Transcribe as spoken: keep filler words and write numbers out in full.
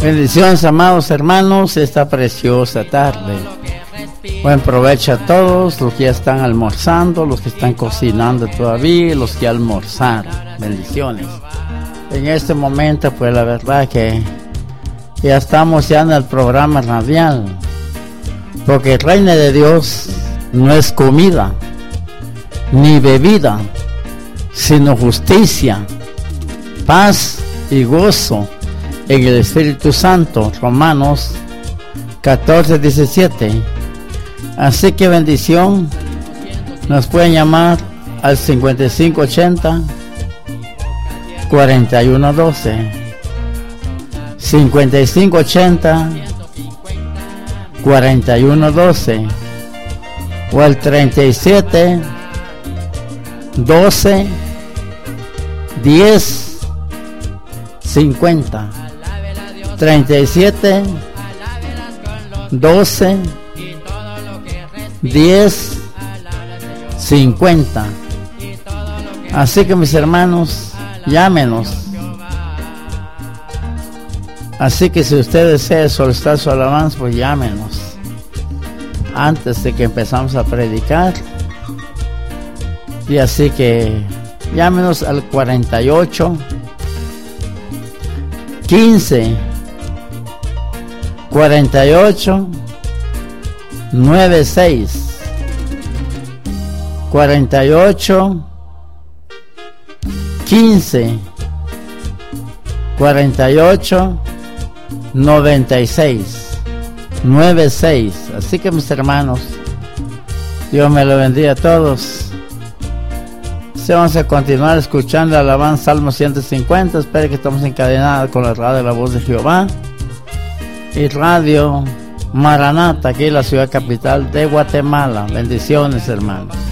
Bendiciones, amados hermanos, esta preciosa tarde. Buen provecho a todos los que ya están almorzando, los que están cocinando todavía, los que almorzaron. Bendiciones. En este momento, pues la verdad que ya estamos ya en el programa radial, porque el reino de Dios no es comida ni bebida, sino justicia, paz y gozo en el Espíritu Santo. Romanos catorce diecisiete. Así que bendición, nos pueden llamar al cincuenta y cinco ochenta cuarenta y uno doce, cincuenta y cinco ochenta cuarenta y uno doce, o al treinta y siete doce diez cincuenta, treinta y siete doce diez cincuenta. Así que mis hermanos, llámenos. Así que si usted desea solicitar su alabanza, pues llámenos antes de que empezamos a predicar. Y así que llámenos al cuarenta y ocho quince cuarenta y ocho noventa y seis, cuarenta y ocho quince cuarenta y ocho noventa y seis, noventa y seis. Así que mis hermanos, Dios me lo bendiga a todos. Sí, vamos a continuar escuchando la alabanza Salmo ciento cincuenta. Espero que estamos encadenados con la radio de la voz de Jehová y radio Maranata, aquí en la ciudad capital de Guatemala. Bendiciones, hermanos.